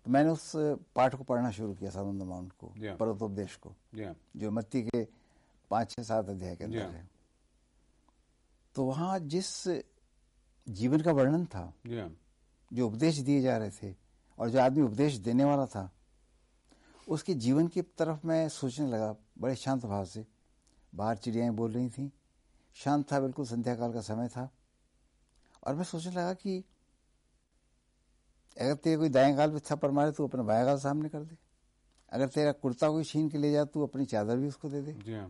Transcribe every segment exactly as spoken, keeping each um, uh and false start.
तो मैंने उस पाठ को पढ़ना शुरू किया, सर्मन ऑन द माउंट को, yeah. पर्वतोपदेश को, yeah. जो मत्ती के पाँच छः सात अध्याय के अंदर yeah. है। तो वहाँ जिस जीवन का वर्णन था, yeah. जो उपदेश दिए जा रहे थे और जो आदमी उपदेश देने वाला था, उसके जीवन की तरफ मैं सोचने लगा बड़े शांत भाव से। बाहर चिड़ियाएं बोल रही थीं, शांत था, बिल्कुल संध्या काल का समय था। और मैं सोचने लगा कि अगर तेरे कोई दाएं गाल पे थप्पड़ मारे तो अपना बाएं गाल सामने कर दे, अगर तेरा कुर्ता कोई छीन के ले जाए तो अपनी चादर भी उसको दे दे। yeah.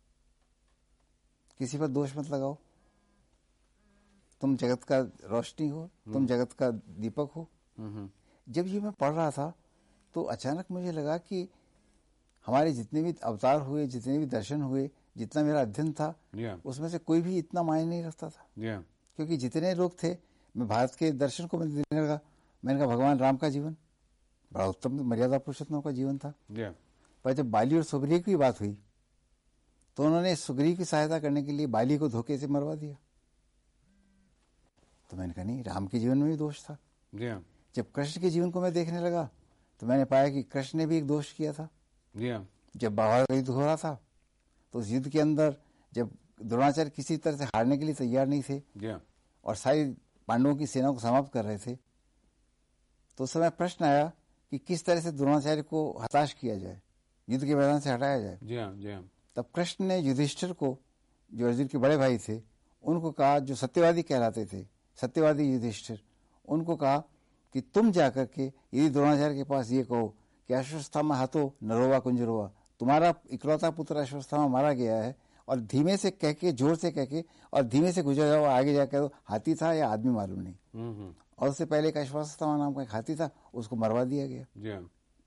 किसी पर दोष मत लगाओ। तुम जगत का रोशनी हो, तुम जगत का दीपक हो। mm-hmm. जब ये मैं पढ़ रहा था तो अचानक मुझे लगा कि हमारे जितने भी अवतार हुए, जितने भी दर्शन हुए, जितना मेरा अध्ययन था, yeah. उसमें से कोई भी इतना मायने नहीं रखता था। yeah. क्योंकि जितने लोग थे, मैं भारत के दर्शन को मैं देने लगा। मैंने कहा भगवान राम का जीवन बड़ा उत्तम मर्यादा पुरुषोत्तम का जीवन था। yeah. पर जब बाली और सुग्रीव की बात हुई तो उन्होंने सुग्रीव की सहायता करने के लिए बाली को धोखे से मरवा दिया। तो मैंने कहा नहीं, राम के जीवन में भी दोष था। yeah. जब कृष्ण के जीवन को मैं देखने लगा तो मैंने पाया कि कृष्ण ने भी एक दोष किया था। yeah. जब महाभारत का युद्ध हो रहा था तो उस युद्ध के अंदर जब द्रोणाचार्य किसी तरह से हारने के लिए तैयार नहीं थे yeah. और सारी पांडवों की सेना को समाप्त कर रहे थे, तो उस समय प्रश्न आया कि किस तरह से द्रोणाचार्य को हताश किया जाए, युद्ध के मैदान से हटाया जाए। yeah. yeah. तब कृष्ण ने युधिष्ठिर को, जो अर्जुन के बड़े भाई थे, उनको कहा, जो सत्यवादी कहलाते थे, सत्यवादी युधिष्ठिर, उनको कहा कि तुम जाकर के यदि द्रोणाचार्य के पास ये कहो कि अश्वत्थामा हतो नरोवा कुंजरोवा, तुम्हारा इकलौता पुत्र अश्वत्थामा मारा गया है, और धीमे से कह के, जोर से कह के और धीमे से गुजर जाओ, आगे जाकर दो हाथी था या आदमी मालूम नहीं। mm-hmm. और उससे पहले एक अश्वत्थामा नाम का एक हाथी था, उसको मरवा दिया गया। yeah.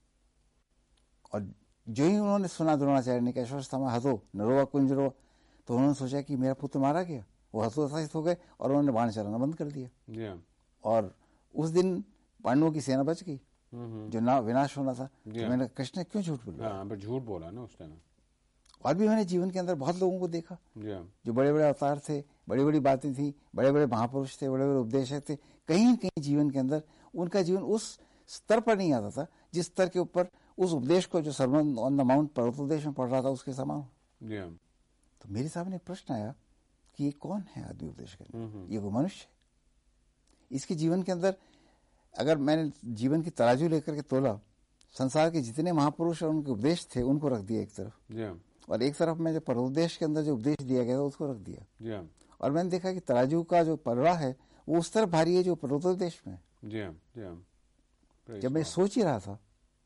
और जो ही उन्होंने सुना द्रोणाचार्य ने कि अश्वत्थामा हतो नरोवा कुंजरोवा, तो उन्होंने सोचा कि मेरा पुत्र मारा गया, वो हतोत्साहित हो गए और उन्होंने बाण चलाना बंद कर दिया। yeah. और उस दिन पांडवों की सेना बच गई, mm-hmm. जो ना विनाश होना था। yeah. तो मैंने कृष्ण ने क्यों झूठ बोला? हाँ, पर झूठ बोला ना उस टाइम। और भी मैंने जीवन के अंदर बहुत लोगों को देखा yeah. जो बड़े बड़े अवतार थे, बड़ी बड़ी बातें थी, बड़े बड़े महापुरुष थे, बड़े बड़े उपदेशक थे, कहीं न कहीं जीवन के अंदर उनका जीवन उस स्तर पर नहीं आता था जिस स्तर के ऊपर उस उपदेश को, जो सर्मन ऑन द माउंट पर्वतोपदेश में पढ़ रहा था, उसके समान। yeah. तो मेरे सामने प्रश्न आया कि ये कौन है आदमी उपदेश करने? mm-hmm. ये वो मनुष्य है। इसके जीवन के अंदर अगर मैंने जीवन की तराजू लेकर के तोला, संसार के जितने महापुरुष और उनके उपदेश थे उनको रख दिया एक तरफ, yeah. और एक तरफ में जो पर्वतोपदेश के अंदर जो उपदेश दिया गया था उसको रख दिया। yeah. और मैंने देखा कि तराजू का जो पलड़ा है वो उस तरफ भारी है जो पर्वतोपदेश में है। yeah. yeah. जब मैं सोच ही रहा था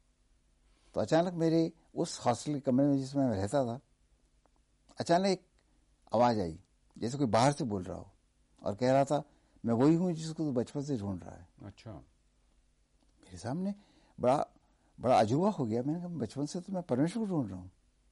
तो अचानक मेरे उस हॉस्टल के कमरे में जिसमें मैं रहता था, अचानक एक आवाज आई जैसे कोई बाहर से बोल रहा हो और कह रहा था, मैं वही हूं जिसको तू बचपन से ढूंढ रहा है। अच्छा। मेरे सामने बड़ा बड़ा अजूबा हो गया। मैंने कहा बचपन से तो मैं परमेश्वर को ढूंढ रहा हूं।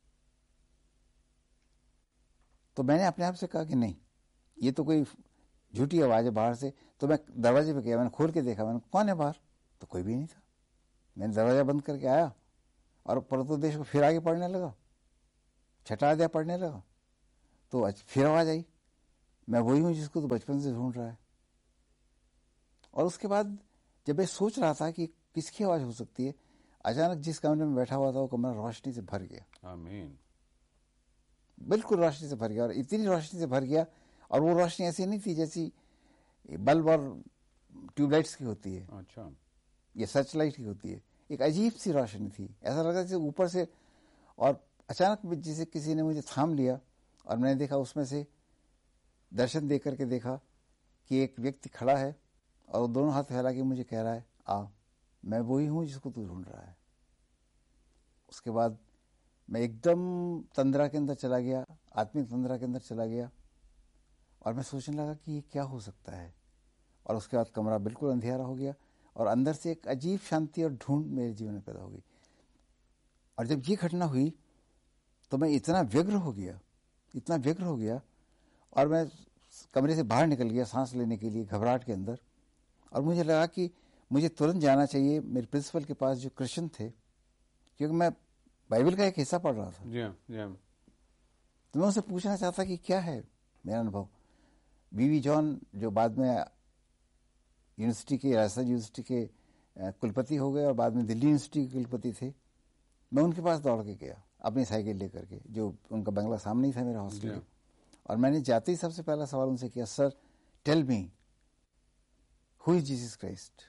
तो मैंने अपने आप से कहा कि नहीं, ये तो कोई झूठी आवाज है बाहर से। तो मैं दरवाजे पे गया, मैंने खोल के देखा, मैंने कौन है बाहर, तो कोई भी नहीं था। मैंने दरवाजा बंद करके आया और पर्वतोपदेश को फिर आगे पढ़ने लगा, छठा अध्याय पढ़ने लगा। तो फिर आवाज आई, मैं वही हूं जिसको तो बचपन से ढूंढ रहा है। और उसके बाद जब मैं सोच रहा था कि किसकी आवाज हो सकती है, अचानक जिस कमरे में बैठा हुआ था वो कमरा रोशनी से भर गया। आमीन। बिल्कुल रोशनी से भर गया, और इतनी रोशनी से भर गया, और वो रोशनी ऐसी नहीं थी जैसी बल्ब और ट्यूबलाइट्स की होती है। अच्छा। ये सर्च लाइट की होती है। एक अजीब सी रोशनी थी, ऐसा लगा जैसे ऊपर से, और अचानक जैसे किसी ने मुझे थाम लिया और मैंने देखा उसमें से दर्शन दे करके देखा कि एक व्यक्ति खड़ा है और वो दोनों हाथ फैला के मुझे कह रहा है, आ, मैं वही हूं जिसको तू ढूंढ रहा है। उसके बाद मैं एकदम तंद्रा के अंदर चला गया, आत्मिक तंद्रा के अंदर चला गया, और मैं सोचने लगा कि ये क्या हो सकता है। और उसके बाद कमरा बिल्कुल अंधेरा हो गया और अंदर से एक अजीब शांति और ढूंढ मेरे जीवन में पैदा हो गई। और जब ये घटना हुई तो मैं इतना व्यग्र हो गया, इतना व्यग्र हो गया, और मैं कमरे से बाहर निकल गया सांस लेने के लिए घबराहट के अंदर। और मुझे लगा कि मुझे तुरंत जाना चाहिए मेरे प्रिंसिपल के पास जो क्रिश्चियन थे, क्योंकि मैं बाइबल का एक हिस्सा पढ़ रहा था। yeah, yeah. तो मैं उनसे पूछना चाहता कि क्या है मेरा अनुभव। बीवी जॉन जो बाद में यूनिवर्सिटी के, राजस्थान यूनिवर्सिटी के कुलपति हो गए और बाद में दिल्ली यूनिवर्सिटी के कुलपति थे। मैं उनके पास दौड़ के गया अपनी साइकिल लेकर के, जो उनका बंगला सामने ही था मेरा हॉस्टल के, और मैंने जाते ही सबसे पहला सवाल उनसे किया, sir tell me who is Jesus Christ.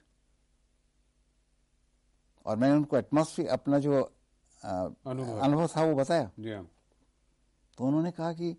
और मैंने उनको एटमॉस्फेयर, अपना जो अनुभव था वो बताया। तो उन्होंने कहा कि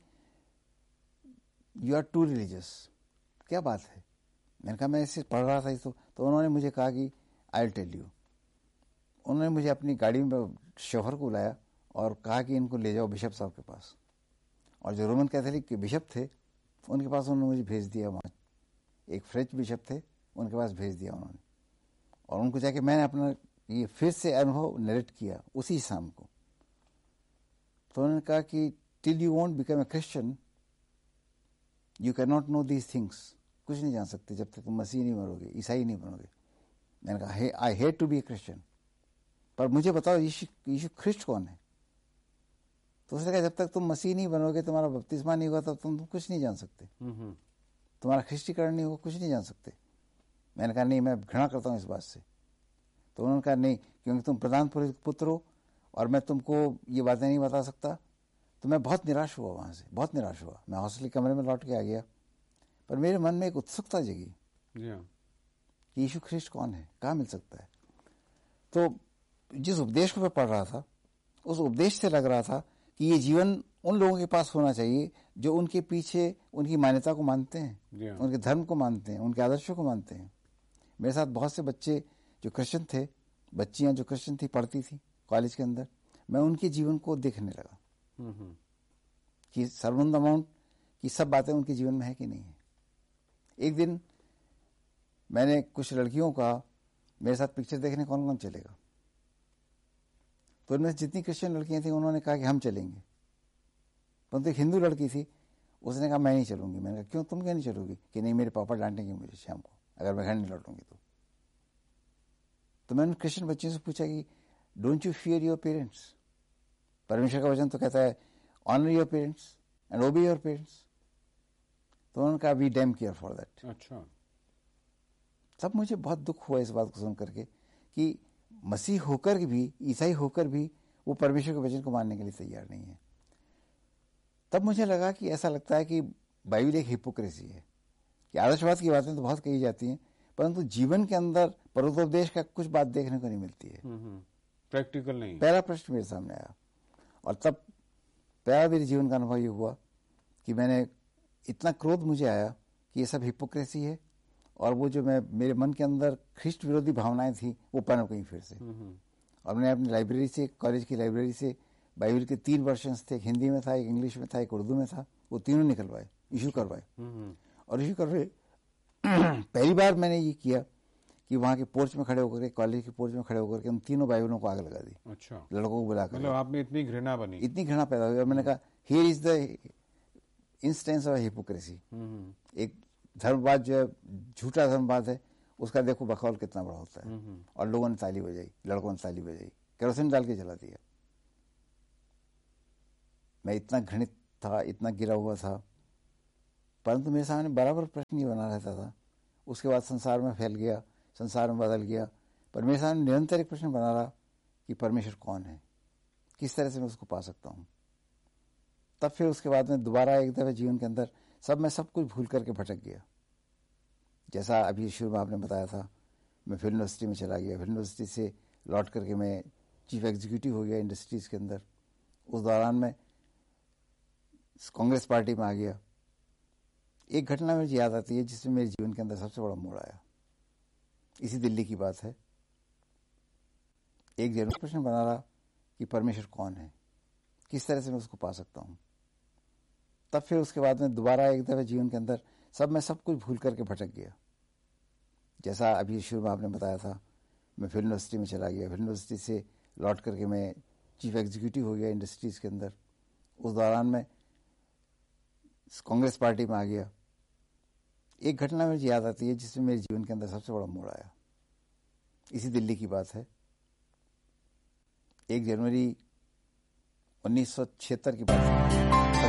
यू आर टू रिलीजियस। क्या बात है? मैंने कहा मैं इसे पढ़ रहा था तो, तो उन्होंने मुझे कहा कि आई विल टेल यू। उन्होंने मुझे अपनी गाड़ी में शोहर को बुलाया और कहा कि इनको ले जाओ बिशप साहब के पास। और जो रोमन कैथोलिक के बिशप थे उनके पास उन्होंने मुझे भेज दिया। वहाँ एक फ्रेंच बिशप थे, उनके पास भेज दिया उन्होंने। और उनको जाके मैंने अपना ये फिर से अनुभव नरेट किया उसी शाम को। तो उन्होंने कहा कि till you won't become a Christian you can not know these things. कुछ नहीं जान सकते जब तक तुम मसीह नहीं बनोगे, ईसाई नहीं बनोगे। मैंने कहा I hate to be A Christian, पर मुझे बताओ यीशु यीशु ख्रिस्ट कौन है? तो उसने कहा जब तक तुम मसीह नहीं बनोगे, तुम्हारा बपतिस्मा नहीं होगा, तब तुम, तुम कुछ नहीं जान सकते, तुम्हारा ख्रिस्टीकरण नहीं होगा, कुछ नहीं जान सकते। मैंने कहा नहीं, मैं घृणा करता हूँ इस बात से। तो उन्होंने कहा नहीं, क्योंकि तुम प्रधान पुत्र हो और मैं तुमको ये बातें नहीं बता सकता। तो मैं बहुत निराश हुआ, वहाँ से बहुत निराश हुआ। मैं हॉस्टल के कमरे में लौट के आ गया, पर मेरे मन में एक उत्सुकता जगी कि यीशु ख्रिस्ट कौन है, कहाँ मिल सकता है। तो जिस उपदेश को मैं पढ़ रहा था उस उपदेश से लग रहा था कि ये जीवन उन लोगों के पास होना चाहिए जो उनके पीछे उनकी मान्यता को मानते हैं, उनके धर्म को मानते हैं, उनके आदर्शों को मानते हैं। मेरे साथ बहुत से बच्चे जो क्रिश्चियन थे, बच्चियां जो क्रिश्चियन थी, पढ़ती थी कॉलेज के अंदर। मैं उनके जीवन को देखने लगा कि सर्वंद अमाउंट की सब बातें उनके जीवन में है कि नहीं है। एक दिन मैंने कुछ लड़कियों का मेरे साथ पिक्चर देखने कौन कौन चलेगा, तो उनमें जितनी क्रिश्चियन लड़कियां थी उन्होंने कहा कि हम चलेंगे। परंतु एक हिंदू लड़की थी, उसने कहा मैं नहीं चलूंगी। मैंने कहा क्यों, तुम क्यों नहीं चलोगी? कि नहीं, मेरे पापा डांटेंगे मुझे शाम को अगर मैं घर नहीं लौटूंगी तो। तो मैंने क्रिश्चियन बच्चों से पूछा कि don't you fear your parents? परमेश्वर का वचन तो कहता है ऑनर योर पेरेंट्स एंड ओबे योर पेरेंट्स। तो उन्होंने कहा we dam care for that. अच्छा। तब मुझे बहुत दुख हुआ इस बात को सुन करके कि मसीह होकर भी, ईसाई होकर भी वो परमेश्वर के वचन को मानने के लिए तैयार नहीं है। तब मुझे लगा कि ऐसा लगता है कि बाइबल एक हिपोक्रेसी है कि आदर्शवाद की बातें तो बहुत कही जाती हैं, परंतु जीवन के अंदर परोपदेश का कुछ बात देखने को नहीं मिलती है, प्रैक्टिकल नहीं। पहला प्रश्न मेरे सामने आया और तब पहला मेरे जीवन का अनुभव ये हुआ कि मैंने इतना क्रोध मुझे आया कि ये सब हिपोक्रेसी है, और वो जो मैं मेरे मन के अंदर ख्रिस्ट विरोधी भावनाएं थी वो पनप गई फिर से। और मैंने अपनी लाइब्रेरी से, कॉलेज की लाइब्रेरी से बाइबल के तीन वर्शंस थे, एक हिंदी में था, एक इंग्लिश में था, एक उर्दू में था, वो तीनों निकलवाए, इशू करवाए। और इशू करवाए पहली बार मैंने ये किया कि वहाँ के पोर्च में खड़े होकर के, कॉलेज के पोर्च में खड़े होकर के उन तीनों बाइबलों को आग लगा दी। अच्छा। लड़कों को बुलाकर। मतलब आप में इतनी घृणा बनी? इतनी घृणा पैदा हुई। और मैंने कहा here is the instance of hypocrisy. एक धर्मवाद जो है, झूठा धर्मवाद है, उसका देखो बखौल कितना बड़ा होता है। और लोगों ने ताली बजाई, लड़कों ने ताली बजाई, केरोसिन डाल के जला दिया। मैं इतना घृणित था, इतना गिरा हुआ था, परंतु मेरे सामने बराबर प्रश्न ही बना रहता था। उसके बाद संसार में फैल गया, संसार में बदल गया, पर मेरे सामने निरंतर एक प्रश्न बना रहा कि परमेश्वर कौन है, किस तरह से मैं उसको पा सकता हूँ। तब फिर उसके बाद में दोबारा एक दफे जीवन के अंदर सब मैं सब कुछ भूल करके भटक गया। जैसा अभी शुरू में आपने बताया था, मैं फिल्म यूनिवर्सिटी में चला गया, फिल्म यूनिवर्सिटी से लौट करके मैं चीफ एग्जीक्यूटिव हो गया इंडस्ट्रीज के अंदर। उस दौरान मैं कांग्रेस पार्टी में आ गया। एक घटना मुझे याद आती है जिसमें मेरे जीवन के अंदर सबसे बड़ा मोड़ आया। इसी दिल्ली की बात है। एक जरूर प्रश्न बना रहा कि परमेश्वर कौन है, किस तरह से मैं उसको पा सकता हूँ। तब फिर उसके बाद में दोबारा एक दफे जीवन के अंदर सब मैं सब कुछ भूल करके भटक गया। जैसा अभी शुरू में आपने बताया था, मैं फिल्म यूनिवर्सिटी में चला गया, फिल्म यूनिवर्सिटी से लौट करके मैं चीफ एग्जीक्यूटिव हो गया इंडस्ट्रीज के अंदर। उस दौरान मैं कांग्रेस पार्टी में आ गया। एक घटना मुझे याद आती है जिसमें मेरे जीवन के अंदर सबसे बड़ा मोड़ आया। इसी दिल्ली की बात है। एक जनवरी उन्नीस सौ छिहत्तर की बात है।